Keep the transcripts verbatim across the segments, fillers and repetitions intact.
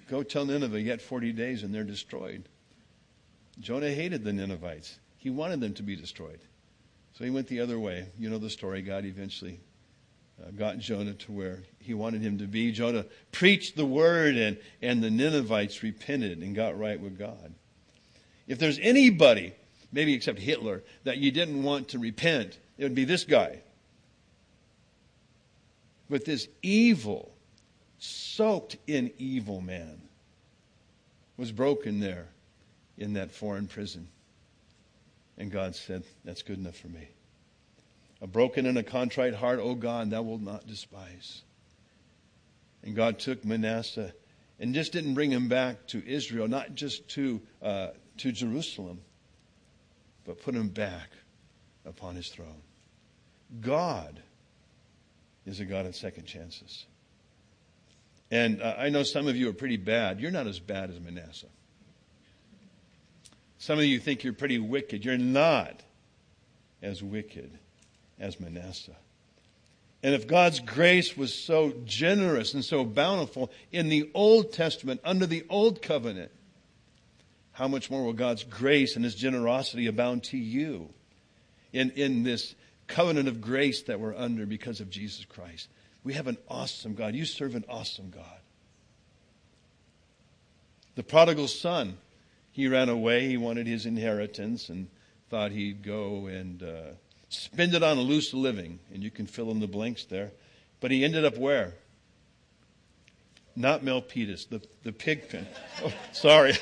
Go tell Nineveh, yet forty days and they're destroyed. Jonah hated the Ninevites. He wanted them to be destroyed. So he went the other way. You know the story. God eventually uh, got Jonah to where he wanted him to be. Jonah preached the word, and, and the Ninevites repented and got right with God. If there's anybody, maybe except Hitler, that you didn't want to repent, it would be this guy. But this evil, soaked in evil man was broken there in that foreign prison. And God said, that's good enough for me. A broken and a contrite heart, O God, thou wilt not despise. And God took Manasseh and just didn't bring him back to Israel, not just to uh, to Jerusalem, but put him back upon his throne. God is a God of second chances. And uh, I know some of you are pretty bad. You're not as bad as Manasseh. Some of you think you're pretty wicked. You're not as wicked as Manasseh. And if God's grace was so generous and so bountiful in the Old Testament, under the Old Covenant, how much more will God's grace and His generosity abound to you in, in this covenant of grace that we're under because of Jesus Christ? We have an awesome God. You serve an awesome God. The prodigal son, he ran away. He wanted his inheritance and thought he'd go and uh, spend it on a loose living. And you can fill in the blanks there. But he ended up where? Not Milpitas, the, the pig pen. Oh, sorry.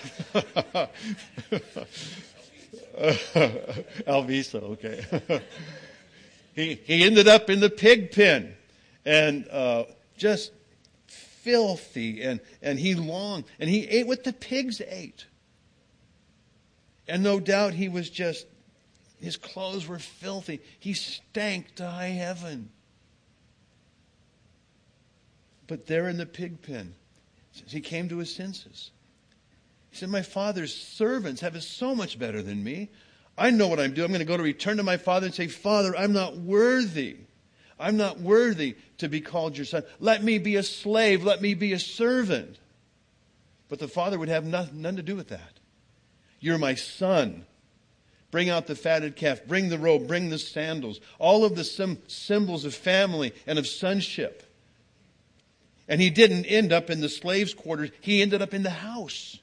Alvisa, okay. he, he ended up in the pig pen. And uh, just filthy. And, and he longed. And he ate what the pigs ate. And no doubt he was just, his clothes were filthy. He stank to high heaven. But there in the pig pen, he came to his senses. He said, my father's servants have it so much better than me. I know what I'm doing. I'm going to go to return to my father and say, Father, I'm not worthy. I'm not worthy to be called your son. Let me be a slave. Let me be a servant. But the father would have nothing, none to do with that. You're my son. Bring out the fatted calf. Bring the robe. Bring the sandals. All of the sim- symbols of family and of sonship. And he didn't end up in the slaves' quarters. He ended up in the house.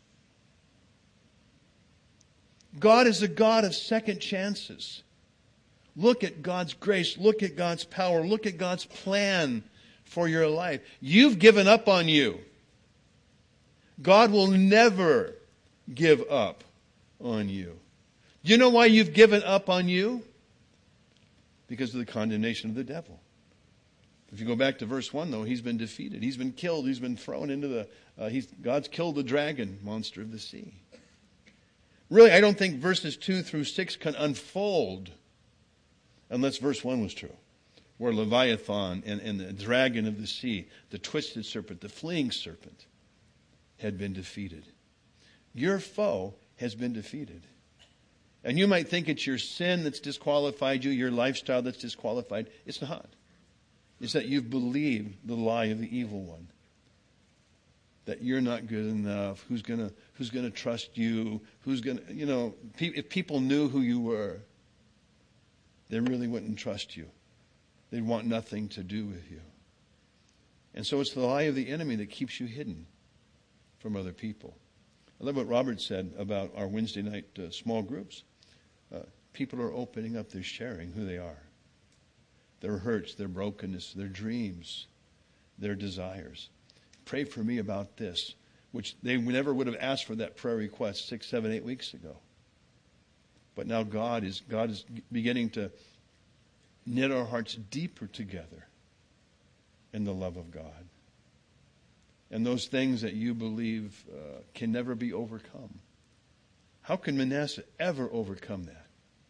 God is a God of second chances. Look at God's grace. Look at God's power. Look at God's plan for your life. You've given up on you. God will never give up on you. Do you know why you've given up on you? Because of the condemnation of the devil. If you go back to verse one, though, he's been defeated. He's been killed. He's been thrown into the... Uh, he's, God's killed the dragon, monster of the sea. Really, I don't think verses two through six can unfold unless verse one was true. Where Leviathan and, and the dragon of the sea, the twisted serpent, the fleeing serpent, had been defeated. Your foe has been defeated. And you might think it's your sin that's disqualified you, your lifestyle that's disqualified. It's not. It's that you've believed the lie of the evil one. That you're not good enough. Who's gonna Who's gonna trust you? Who's gonna you know? Pe- if people knew who you were, they really wouldn't trust you. They'd want nothing to do with you. And so it's the lie of the enemy that keeps you hidden from other people. I love what Robert said about our Wednesday night uh, small groups. Uh, people are opening up. They're sharing who they are. Their hurts, their brokenness, their dreams, their desires. Pray for me about this, which they never would have asked for that prayer request six, seven, eight weeks ago. But now God is God is beginning to knit our hearts deeper together in the love of God. And those things that you believe uh, can never be overcome. How can Manasseh ever overcome that?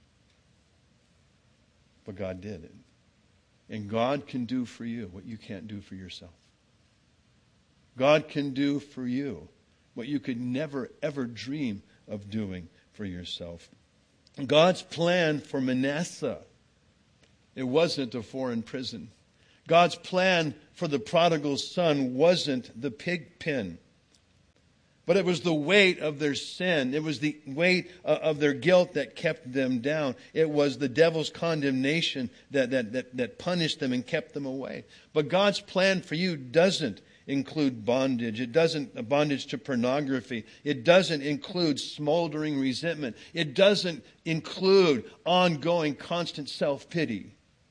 But God did it. And God can do for you what you can't do for yourself. God can do for you what you could never, ever dream of doing for yourself. God's plan for Manasseh, it wasn't a foreign prison. God's plan for the prodigal son wasn't the pig pen. But it was the weight of their sin. It was the weight of their guilt that kept them down. It was the devil's condemnation that, that, that, that punished them and kept them away. But God's plan for you doesn't include bondage. It doesn't bondage to pornography. It doesn't include smoldering resentment. It doesn't include ongoing constant self-pity.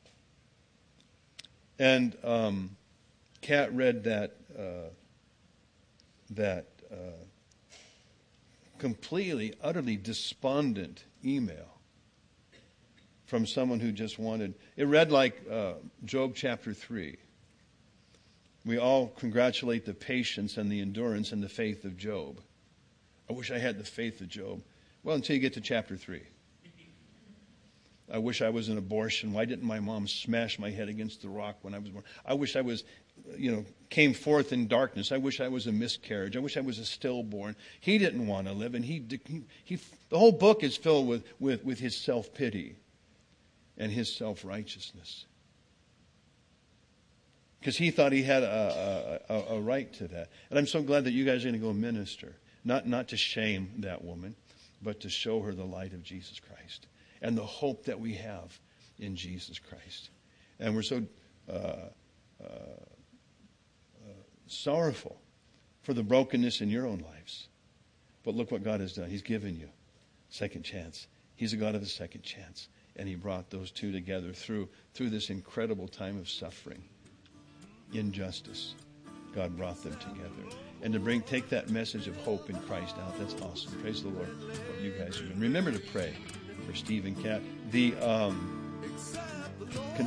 And um, Kat read that uh, that uh, completely, utterly despondent email from someone who just wanted. It read like uh, Job chapter three. We all congratulate the patience and the endurance and the faith of Job. I wish I had the faith of Job. Well, until you get to chapter three. I wish I was an abortion. Why didn't my mom smash my head against the rock when I was born? I wish I was, you know, came forth in darkness. I wish I was a miscarriage. I wish I was a stillborn. He didn't want to live, and he, he, he the whole book is filled with, with, with his self-pity and his self-righteousness. Because he thought he had a, a, a right to that. And I'm so glad that you guys are going to go minister. Not, not to shame that woman, but to show her the light of Jesus Christ and the hope that we have in Jesus Christ. And we're so uh, uh, uh, sorrowful for the brokenness in your own lives. But look what God has done. He's given you second chance. He's a God of a second chance. And he brought those two together through, through this incredible time of suffering. Injustice. God brought them together. And to bring, take that message of hope in Christ out. That's awesome. Praise the Lord for what you guys are doing. Remember to pray for Steve and Kat. The um,